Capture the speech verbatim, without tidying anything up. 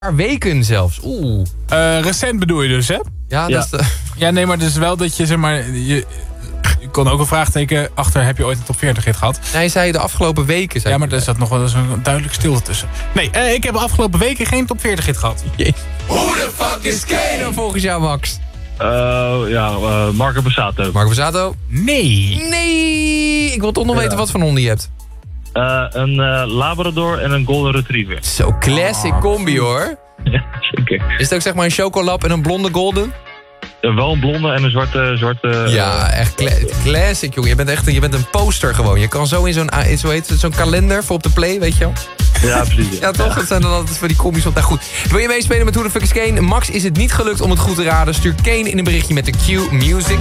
paar weken zelfs. Oeh. Uh, recent bedoel je dus, hè? Ja, Ja. dat is de... Ja, nee, maar dus wel dat je, zeg maar... Je, je kon ook een vraagteken achter, heb je ooit een top veertig hit gehad? Nee, zei de afgelopen weken. Zei Ja, maar daar zat nog wel eens een duidelijk stilte tussen. Nee, uh, ik heb de afgelopen weken geen top veertig hit gehad. Jezus. Hoe de fuck is Kano volgens jou, Max? Uh, ja, uh, Marco Borsato. Marco Borsato? Nee. Nee! Ik wil toch nog Ja. weten wat voor honden je hebt. Uh, een uh, Labrador en een Golden Retriever. Zo, classic combi hoor. Ja, zeker. Is het ook zeg maar een chocolab en een blonde golden? Uh, wel een blonde en een zwarte... zwarte uh, Ja, echt cla- classic, jongen. Je bent echt een, je bent een poster gewoon. Je kan zo in zo'n, in zo heet het, zo'n kalender voor op de play, weet je wel? Ja, precies. Ja, toch? Dat zijn dan altijd voor die combis. Nou goed, wil je meespelen met Who the Fuck is Kane? Max is het niet gelukt om het goed te raden. Stuur Kane in een berichtje met de Q Music